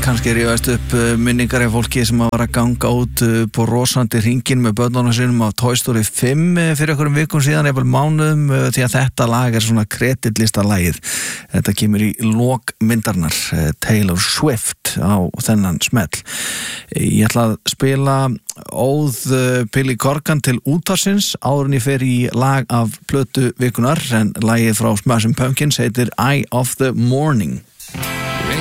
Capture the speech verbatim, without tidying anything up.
kannski rífast upp minningar af fólki sem var að ganga út på rosandi hringinn með börnunum sínum af Toy Story fimm fyrir einhverjum vikum síðan, jafnvel mánuðum, því að þetta lag er svona kreditlista lagið. Þetta kemur í lok myndarnar, Taylor Swift á þennan smell. Ég ætla að spila óð Billy Corgan til útvarsins áður en ég fer í lag af plötu vikunar, en lagið frá Smashing Pumpkins heitir Eye of the Morning.